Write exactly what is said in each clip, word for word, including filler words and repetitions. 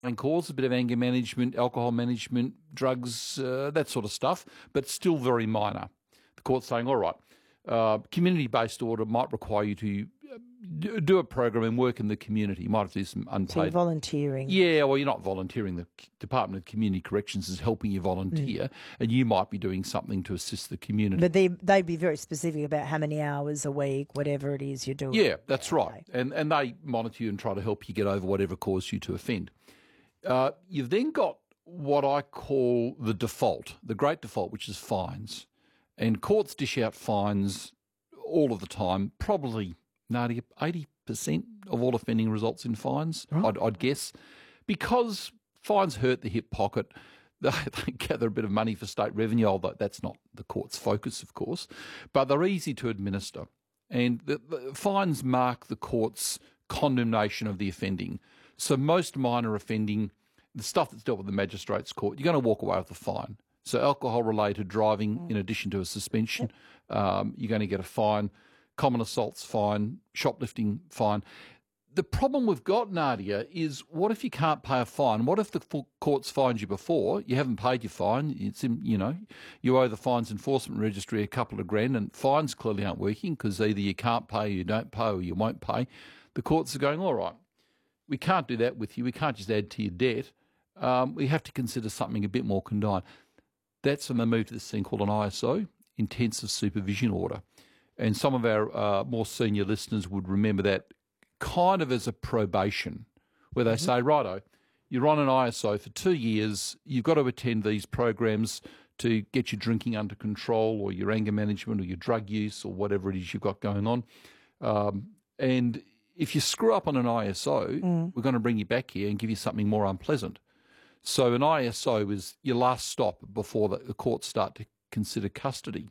cause, a bit of anger management, alcohol management, drugs, uh, that sort of stuff, but still very minor. The court's saying, all right, uh, community-based order might require you to do a program and work in the community. You might have to do some unpaid... So you're volunteering. Yeah, well, you're not volunteering. The Department of Community Corrections is helping you volunteer, mm. and you might be doing something to assist the community. But they, they'd be very specific about how many hours a week, whatever it is you're doing. Yeah, that's right. And, and they monitor you and try to help you get over whatever caused you to offend. Uh, you've then got what I call the default, the great default, which is fines. And courts dish out fines all of the time, probably, Nadia, eighty percent of all offending results in fines, right. I'd, I'd guess, because fines hurt the hip pocket. They, they gather a bit of money for state revenue, although that's not the court's focus, of course, but they're easy to administer. And the, the fines mark the court's condemnation of the offending. So most minor offending, the stuff that's dealt with the magistrate's court, you're going to walk away with a fine. So alcohol-related driving, mm. in addition to a suspension, yep. um, you're going to get a fine. Common assaults fine, shoplifting fine. The problem we've got, Nadia, is what if you can't pay a fine? What if the court's fined you before, you haven't paid your fine, it's in, you know, you owe the Fines Enforcement Registry a couple of grand and fines clearly aren't working because either you can't pay, you don't pay, or you won't pay. The courts are going, all right, we can't do that with you. We can't just add to your debt. Um, we have to consider something a bit more condign. That's when they move to this thing called an I S O, Intensive Supervision Order. And some of our uh, more senior listeners would remember that kind of as a probation, where they mm-hmm. say, righto, you're on an I S O for two years, you've got to attend these programs to get your drinking under control or your anger management or your drug use or whatever it is you've got going on. Um, and if you screw up on an I S O, mm. we're going to bring you back here and give you something more unpleasant. So an I S O is your last stop before the, the courts start to consider custody.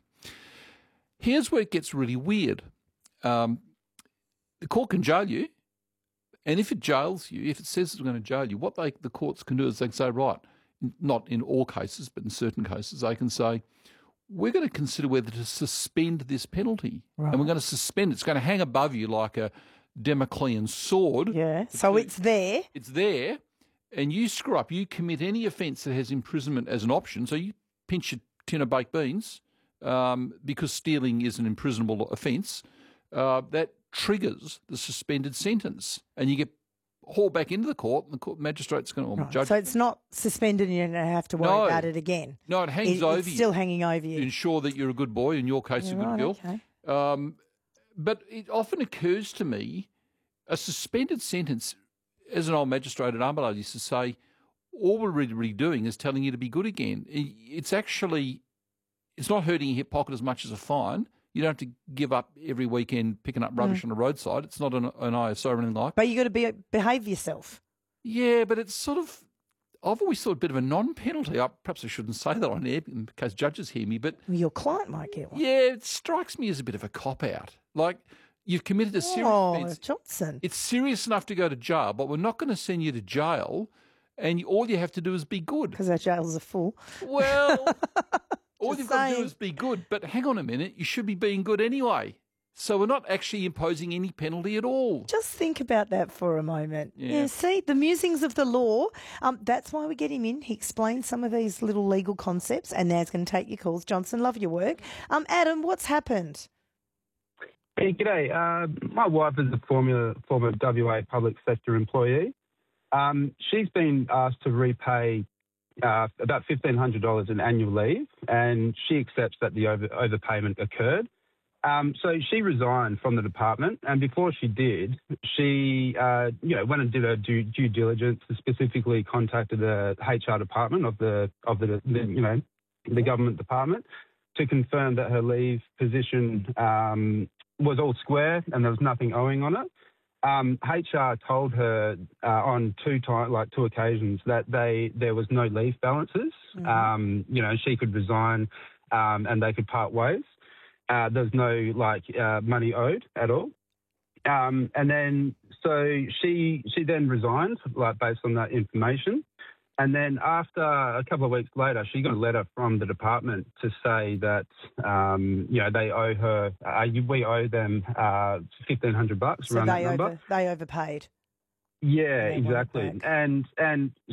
Here's where it gets really weird. Um, the court can jail you, and if it jails you, if it says it's going to jail you, what they, the courts can do is they can say, right, not in all cases, but in certain cases, they can say, we're going to consider whether to suspend this penalty. Right. And we're going to suspend it. It's going to hang above you like a Damoclean sword. Yeah, so it's there. It's there, and you screw up, you commit any offence that has imprisonment as an option, so you pinch a tin of baked beans, um, because stealing is an imprisonable offence, uh, that triggers the suspended sentence, and you get hauled back into the court, and the court magistrate's going to, or right. judge. So it's not suspended and you don't have to worry no. about it again. No, it hangs it, over it's you. It's still hanging over you. To ensure that you're a good boy, in your case yeah, a good right, girl. Okay. Um, but it often occurs to me, a suspended sentence, as an old magistrate at Armadale used to say, all we're really, really doing is telling you to be good again. It's actually, it's not hurting your hip pocket as much as a fine. You don't have to give up every weekend picking up rubbish mm. on the roadside. It's not an, an I S O or anything like that. But you got to be behave yourself. Yeah, but it's sort of, I've always thought a bit of a non-penalty. I, perhaps I shouldn't say that on air in case judges hear me, but... Your client might get one. Yeah, it strikes me as a bit of a cop-out. Like, you've committed a serious oh, offence. Johnson. It's serious enough to go to jail, but we're not going to send you to jail, and you, all you have to do is be good. Because our jails are full. Well... All Just you've got saying. to do is be good. But hang on a minute, you should be being good anyway. So we're not actually imposing any penalty at all. Just think about that for a moment. Yeah, yeah see, the musings of the law, um, that's why we get him in. He explains some of these little legal concepts, and now he's going to take your calls. Johnson, love your work. Um, Adam, what's happened? Hey, g'day. Uh, my wife is a former, former W A public sector employee. Um, she's been asked to repay Uh, about fifteen hundred dollars in annual leave, and she accepts that the over, overpayment occurred. Um, so she resigned from the department, and before she did, she uh, you know went and did her due, due diligence, and specifically contacted the H R department of the of the, the you know the government department to confirm that her leave position um, was all square and there was nothing owing on it. Um, H R told her uh, on two time, like two occasions, that they there was no leave balances. Mm-hmm. Um, you know, she could resign um, and they could part ways. Uh, there's no like uh, money owed at all. Um, and then so she she then resigned, like based on that information. And then after a couple of weeks later, she got a letter from the department to say that, um, you know, they owe her, uh, we owe them uh, fifteen hundred bucks so around they that number. Over, they overpaid. Yeah, They want it exactly. back. And and